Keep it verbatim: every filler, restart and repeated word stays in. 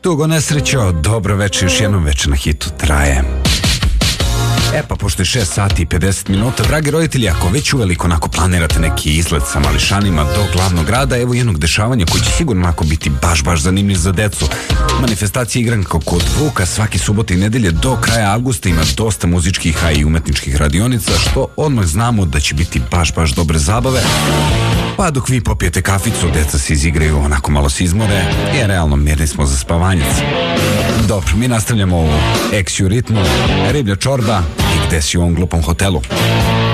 Tugo nesrećo, dobro večer, još jednom večer na hitu traje. E pa, pošto je šest sati i pedeset minuta, dragi roditelji, ako već uveliko onako planirate neki izlet sa mališanima do glavnog grada, evo jednog dešavanja koji će sigurno onako biti baš, baš zanimljiv za decu. Manifestacija igranka kod Vuka svake subote i nedelje do kraja avgusta ima dosta muzičkih, a i umetničkih radionica, što odmah znamo da će biti baš, baš dobre zabave. Pa dok vi popijete kaficu, deca se izigraju, onako malo se izmore, jer realno mirni smo za spavanjac. Dobro, mi nastavljamo u Ex-U ritmu, Riblja čorba i Gde si u ovom glupom hotelu.